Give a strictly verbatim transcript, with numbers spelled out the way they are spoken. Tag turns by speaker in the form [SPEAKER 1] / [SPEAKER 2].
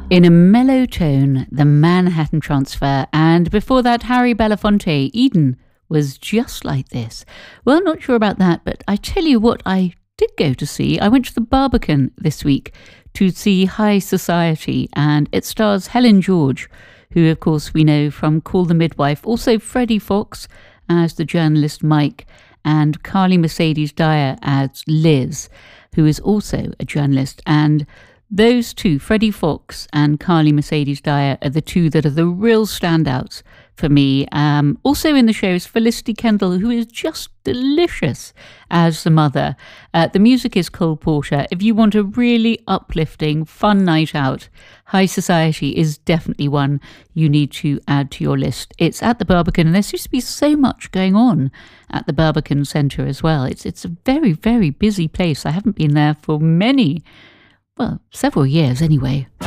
[SPEAKER 1] In a mellow tone, the Manhattan Transfer, and before that, Harry Belafonte, Eden, was just like this. Well, not sure about that, but I tell you what I did go to see. I went to the Barbican this week to see High Society, and it stars Helen George, who, of course, we know from Call the Midwife, also Freddie Fox as the journalist Mike, and Carly Mercedes Dyer as Liz, who is also a journalist. And those two, Freddie Fox and Carly Mercedes Dyer, are the two that are the real standouts for me. Um, also in the show is Felicity Kendall, who is just delicious as the mother. Uh, the music is Cole Porter. If you want a really uplifting, fun night out, High Society is definitely one you need to add to your list. It's at the Barbican, and there seems to be so much going on at the Barbican Centre as well. It's, it's a very, very busy place. I haven't been there for many Well, several years anyway.